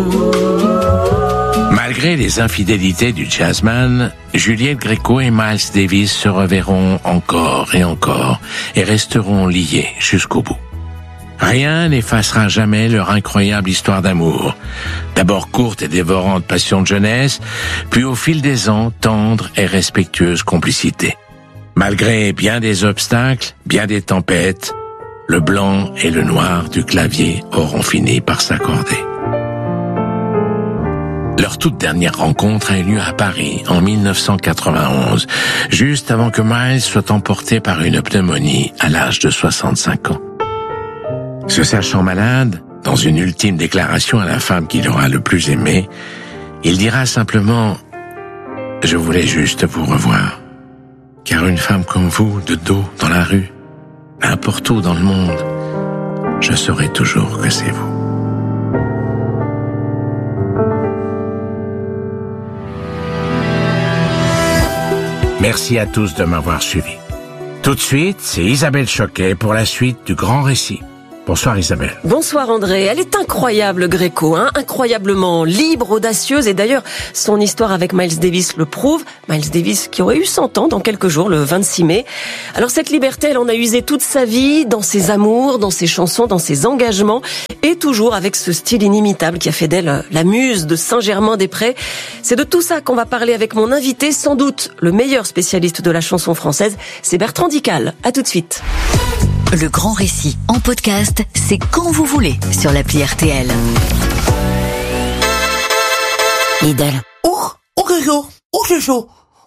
Malgré les infidélités du jazzman, Juliette Gréco et Miles Davis se reverront encore et resteront liés jusqu'au bout. Rien n'effacera jamais leur incroyable histoire d'amour. D'abord courte et dévorante passion de jeunesse, puis au fil des ans, tendre et respectueuse complicité. Malgré bien des obstacles, bien des tempêtes, le blanc et le noir du clavier auront fini par s'accorder. Leur toute dernière rencontre a eu lieu à Paris en 1991, juste avant que Miles soit emporté par une pneumonie à l'âge de 65 ans. Se sachant malade, dans une ultime déclaration à la femme qu'il aura le plus aimée, il dira simplement « Je voulais juste vous revoir, car une femme comme vous, de dos dans la rue, n'importe où dans le monde, je saurai toujours que c'est vous. » Merci à tous de m'avoir suivi. Tout de suite, c'est Isabelle Choquet pour la suite du Grand Récit. Bonsoir Isabelle. Bonsoir André. Elle est incroyable, Gréco, incroyablement libre, audacieuse, et d'ailleurs, son histoire avec Miles Davis le prouve. Miles Davis qui aurait eu 100 ans dans quelques jours, le 26 mai. Alors cette liberté, elle en a usé toute sa vie, dans ses amours, dans ses chansons, dans ses engagements, et toujours avec ce style inimitable qui a fait d'elle la muse de Saint-Germain-des-Prés. C'est de tout ça qu'on va parler avec mon invité, sans doute le meilleur spécialiste de la chanson française, c'est Bertrand Dical. À tout de suite. Le Grand Récit en podcast, c'est quand vous voulez sur l'appli RTL. Lidl. Oh, c'est chaud. Oh, c'est chaud.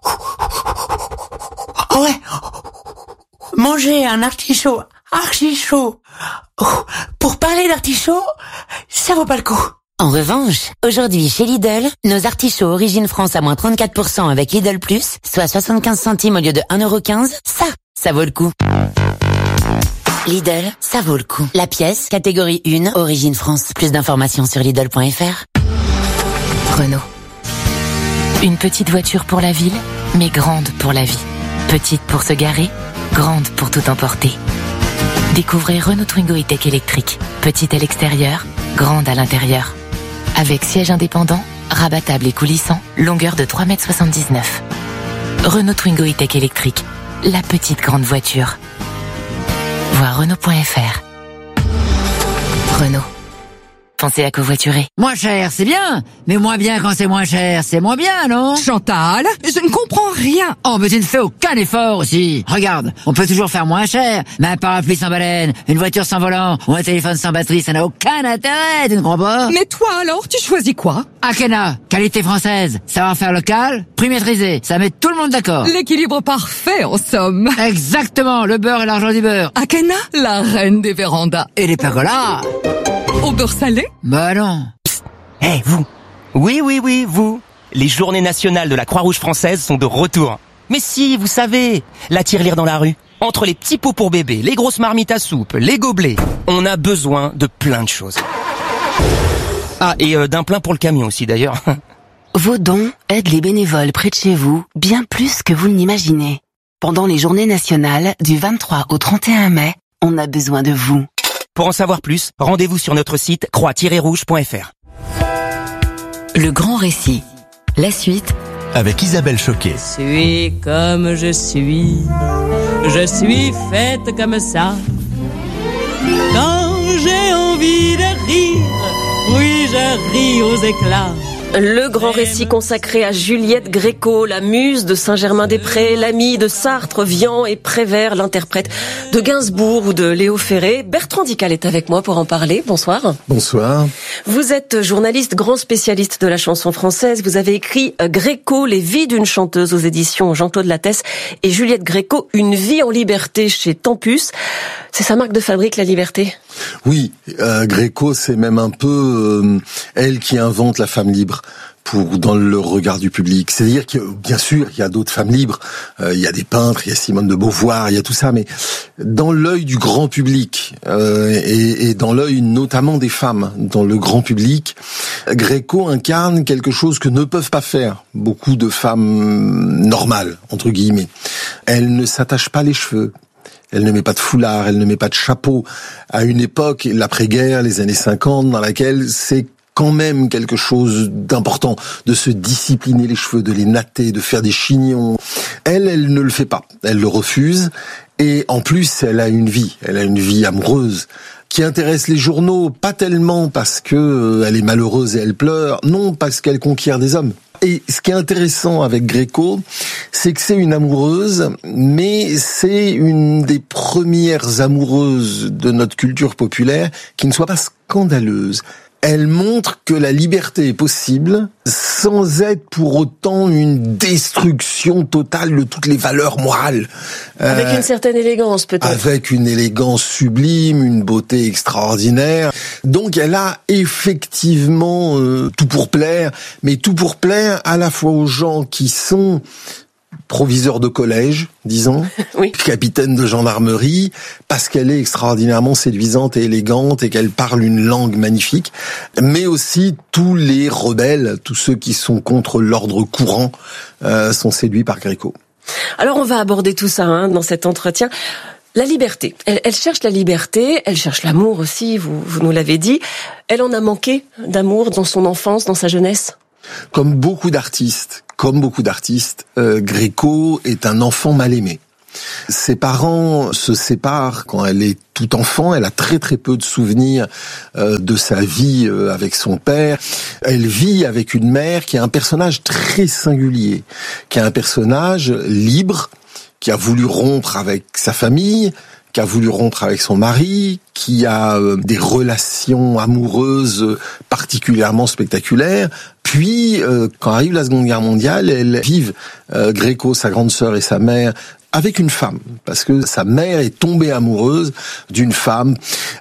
Ah ouais. Manger un artichaut archi chaud. Pour parler d'artichaut, ça vaut pas le coup. En revanche, aujourd'hui chez Lidl, nos artichauts Origine France à moins 34% avec Lidl Plus, soit 75 centimes au lieu de 1,15€, ça vaut le coup. Lidl, ça vaut le coup. La pièce, catégorie 1, Origine France. Plus d'informations sur Lidl.fr. Renault. Une petite voiture pour la ville, mais grande pour la vie. Petite pour se garer, grande pour tout emporter. Découvrez Renault Twingo E-Tech électrique. Petite à l'extérieur, grande à l'intérieur. Avec siège indépendant, rabattable et coulissant, longueur de 3,79 m. Renault Twingo E-Tech électrique. La petite grande voiture. Voir Renault.fr. Renault. Pensez à covoiturer. Moins cher, c'est bien, mais moins bien quand c'est moins cher, c'est moins bien, non? Chantal, je ne comprends rien. Oh, mais tu ne fais aucun effort aussi. Regarde, on peut toujours faire moins cher, mais un parapluie sans baleine, une voiture sans volant, ou un téléphone sans batterie, ça n'a aucun intérêt, tu ne crois pas? Mais toi alors, tu choisis quoi? Akena, qualité française, savoir-faire local, prix maîtrisé, ça met tout le monde d'accord. L'équilibre parfait, en somme. Exactement, le beurre et l'argent du beurre. Akena, la reine des vérandas. Et les pergolas. Au beurre salé? Bah non. Hé, vous. Oui, vous. Les journées nationales de la Croix-Rouge française sont de retour. Mais si, vous savez, la tirelire dans la rue. Entre les petits pots pour bébé, les grosses marmites à soupe, les gobelets, on a besoin de plein de choses. Ah, et d'un plein pour le camion aussi d'ailleurs. Vos dons aident les bénévoles près de chez vous bien plus que vous ne l'imaginez. Pendant les journées nationales du 23 au 31 mai, on a besoin de vous. Pour en savoir plus, rendez-vous sur notre site croix-rouge.fr. Le Grand Récit. La suite avec Isabelle Choquet. Je suis comme je suis faite comme ça. Quand j'ai envie de rire, oui, je ris aux éclats. Le Grand Récit consacré à Juliette Gréco, la muse de Saint-Germain-des-Prés, l'amie de Sartre, Vian et Prévert, l'interprète de Gainsbourg ou de Léo Ferré. Bertrand Dical est avec moi pour en parler. Bonsoir. Bonsoir. Vous êtes journaliste, grand spécialiste de la chanson française. Vous avez écrit Gréco, les vies d'une chanteuse aux éditions Jean-Claude Lattès et Juliette Gréco, une vie en liberté chez Tempus. C'est sa marque de fabrique, la liberté? Oui, Gréco, c'est même un peu elle qui invente la femme libre dans le regard du public. C'est-à-dire que, bien sûr, il y a d'autres femmes libres, il y a des peintres, il y a Simone de Beauvoir, il y a tout ça, mais dans l'œil du grand public, et dans l'œil notamment des femmes, dans le grand public, Gréco incarne quelque chose que ne peuvent pas faire beaucoup de femmes normales, entre guillemets. Elle ne s'attache pas les cheveux. Elle ne met pas de foulard, elle ne met pas de chapeau. À une époque, l'après-guerre, les années 50, dans laquelle c'est quand même quelque chose d'important, de se discipliner les cheveux, de les natter, de faire des chignons. Elle ne le fait pas. Elle le refuse. Et en plus, elle a une vie amoureuse qui intéresse les journaux, pas tellement parce que elle est malheureuse et elle pleure, non, parce qu'elle conquiert des hommes. Et ce qui est intéressant avec Gréco, c'est que c'est une amoureuse, mais c'est une des premières amoureuses de notre culture populaire qui ne soit pas scandaleuse. Elle montre que la liberté est possible sans être pour autant une destruction totale de toutes les valeurs morales. Avec une certaine élégance, peut-être. Avec une élégance sublime, une beauté extraordinaire. Donc elle a effectivement tout pour plaire, mais tout pour plaire à la fois aux gens qui sont proviseur de collège, disons, oui. Capitaine de gendarmerie, parce qu'elle est extraordinairement séduisante et élégante et qu'elle parle une langue magnifique, mais aussi tous les rebelles, tous ceux qui sont contre l'ordre courant, sont séduits par Gréco. Alors on va aborder tout ça dans cet entretien. La liberté. Elle cherche la liberté, elle cherche l'amour aussi, vous nous l'avez dit. Elle en a manqué d'amour dans son enfance, dans sa jeunesse ? Comme beaucoup d'artistes, Gréco est un enfant mal aimé. Ses parents se séparent quand elle est tout enfant. Elle a très très peu de souvenirs de sa vie avec son père. Elle vit avec une mère qui est un personnage très singulier, qui est un personnage libre, qui a voulu rompre avec sa famille, qui a voulu rompre avec son mari, qui a des relations amoureuses particulièrement spectaculaires. Puis, quand arrive la Seconde Guerre mondiale, elles vivent, Gréco, sa grande sœur et sa mère, avec une femme, parce que sa mère est tombée amoureuse d'une femme.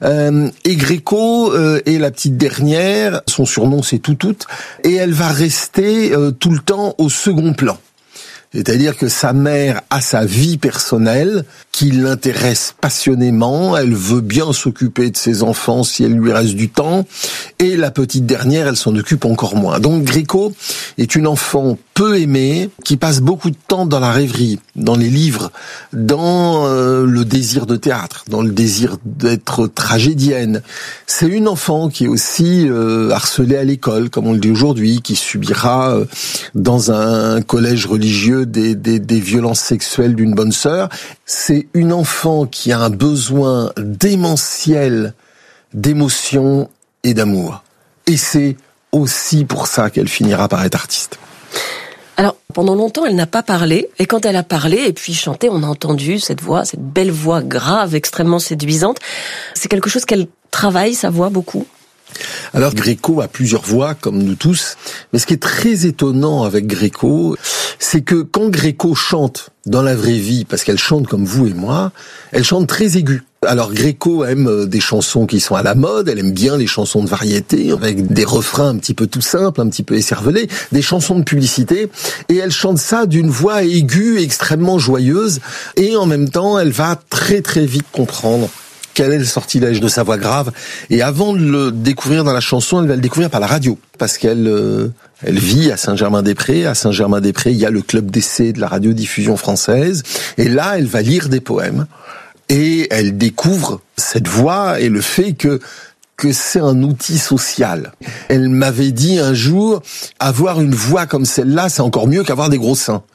Et Gréco est la petite dernière, son surnom c'est Toutoute, et elle va rester tout le temps au second plan. C'est-à-dire que sa mère a sa vie personnelle qui l'intéresse passionnément, elle veut bien s'occuper de ses enfants si elle lui reste du temps, et la petite dernière, elle s'en occupe encore moins. Donc Gréco est une enfant peu aimée, qui passe beaucoup de temps dans la rêverie, dans les livres, dans le désir de théâtre, dans le désir d'être tragédienne. C'est une enfant qui est aussi harcelée à l'école, comme on le dit aujourd'hui, qui subira dans un collège religieux des violences sexuelles d'une bonne sœur. C'est une enfant qui a un besoin démentiel d'émotion et d'amour. Et c'est aussi pour ça qu'elle finira par être artiste. Alors, pendant longtemps, elle n'a pas parlé, et quand elle a parlé et puis chanté, on a entendu cette voix, cette belle voix grave, extrêmement séduisante. C'est quelque chose qu'elle travaille, sa voix, beaucoup. Alors Gréco a plusieurs voix, comme nous tous, mais ce qui est très étonnant avec Gréco, c'est que quand Gréco chante dans la vraie vie, parce qu'elle chante comme vous et moi, elle chante très aiguë. Alors Gréco aime des chansons qui sont à la mode, elle aime bien les chansons de variété, avec des refrains un petit peu tout simples, un petit peu écervelés, des chansons de publicité, et elle chante ça d'une voix aiguë, extrêmement joyeuse, et en même temps, elle va très très vite comprendre quel est le sortilège de sa voix grave. Et avant de le découvrir dans la chanson, elle va le découvrir par la radio. Parce qu'elle vit à Saint-Germain-des-Prés. À Saint-Germain-des-Prés, il y a le club d'essai de la radiodiffusion française. Et là, elle va lire des poèmes. Et elle découvre cette voix et le fait que c'est un outil social. Elle m'avait dit un jour, avoir une voix comme celle-là, c'est encore mieux qu'avoir des gros seins.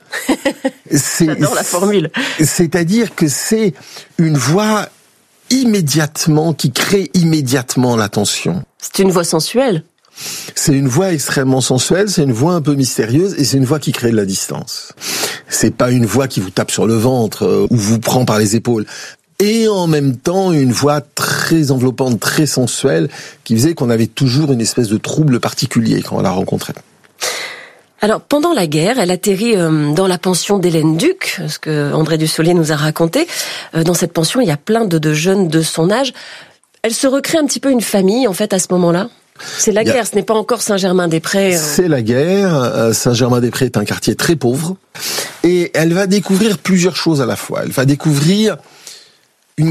J'adore la formule. C'est-à-dire que c'est une voix qui crée immédiatement l'attention. C'est une voix sensuelle. C'est une voix extrêmement sensuelle, c'est une voix un peu mystérieuse et c'est une voix qui crée de la distance. C'est pas une voix qui vous tape sur le ventre ou vous prend par les épaules. Et en même temps, une voix très enveloppante, très sensuelle, qui faisait qu'on avait toujours une espèce de trouble particulier quand on la rencontrait. Alors, pendant la guerre, elle atterrit dans la pension d'Hélène Duc, ce que André Dussolier nous a raconté. Dans cette pension, il y a plein de jeunes de son âge. Elle se recrée un petit peu une famille, en fait, à ce moment-là. C'est la guerre, ce n'est pas encore Saint-Germain-des-Prés. C'est la guerre. Saint-Germain-des-Prés est un quartier très pauvre. Et elle va découvrir plusieurs choses à la fois. Elle va découvrir une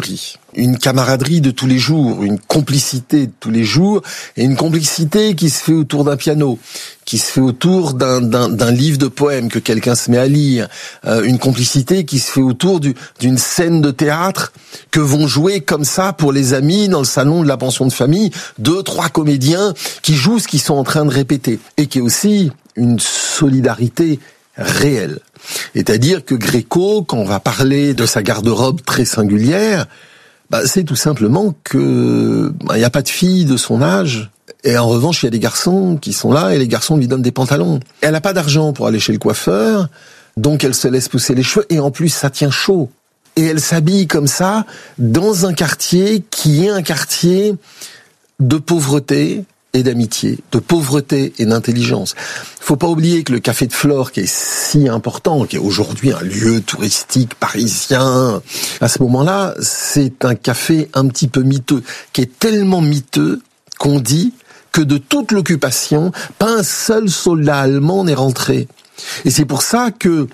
camaraderie de tous les jours, une complicité de tous les jours, et une complicité qui se fait autour d'un piano, qui se fait autour d'un livre de poèmes que quelqu'un se met à lire, une complicité qui se fait autour d'une scène de théâtre que vont jouer comme ça pour les amis dans le salon de la pension de famille 2-3 comédiens qui jouent ce qu'ils sont en train de répéter, et qui est aussi une solidarité réelle. C'est-à-dire que Gréco, quand on va parler de sa garde-robe très singulière, c'est tout simplement que il n'y a pas de filles de son âge, et en revanche il y a des garçons qui sont là et les garçons lui donnent des pantalons. Elle n'a pas d'argent pour aller chez le coiffeur, donc elle se laisse pousser les cheveux, et en plus ça tient chaud. Et elle s'habille comme ça dans un quartier qui est un quartier de pauvreté et d'amitié, de pauvreté et d'intelligence. Faut pas oublier que le Café de Flore, qui est si important, qui est aujourd'hui un lieu touristique parisien, à ce moment-là, c'est un café un petit peu miteux, qui est tellement miteux qu'on dit que de toute l'occupation, pas un seul soldat allemand n'est rentré. Et c'est pour ça que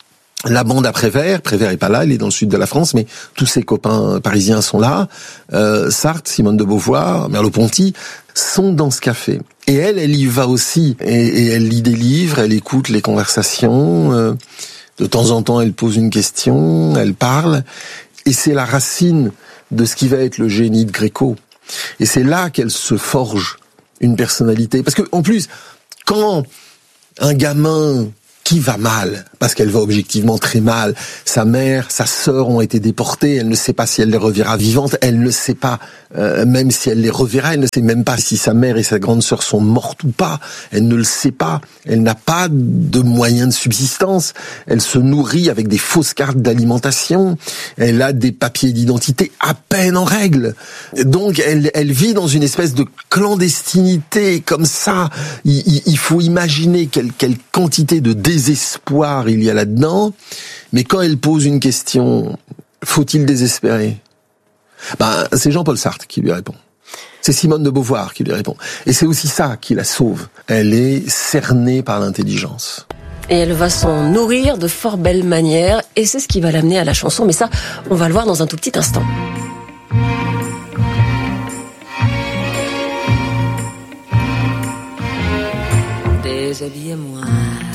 la bande à Prévert est pas là, il est dans le sud de la France, mais tous ses copains parisiens sont là. Sartre, Simone de Beauvoir, Merleau-Ponty sont dans ce café. Et elle y va aussi. Et elle lit des livres, elle écoute les conversations. De temps en temps, elle pose une question, elle parle. Et c'est la racine de ce qui va être le génie de Gréco. Et c'est là qu'elle se forge une personnalité. Parce que, en plus, quand un gamin qui va mal, parce qu'elle va objectivement très mal. Sa mère, sa sœur ont été déportées, elle ne sait pas si elle les reverra vivantes, elle ne sait pas, même si elle les reverra, elle ne sait même pas si sa mère et sa grande sœur sont mortes ou pas, elle ne le sait pas, elle n'a pas de moyens de subsistance, elle se nourrit avec des fausses cartes d'alimentation, elle a des papiers d'identité à peine en règle, donc elle vit dans une espèce de clandestinité comme ça. Il faut imaginer quelle quantité de désespoir il y a là-dedans, mais quand elle pose une question, faut-il désespérer ? C'est Jean-Paul Sartre qui lui répond. C'est Simone de Beauvoir qui lui répond. Et c'est aussi ça qui la sauve. Elle est cernée par l'intelligence. Et elle va s'en nourrir de fort belle manière, et c'est ce qui va l'amener à la chanson, mais ça, on va le voir dans un tout petit instant. Déshabillez-moi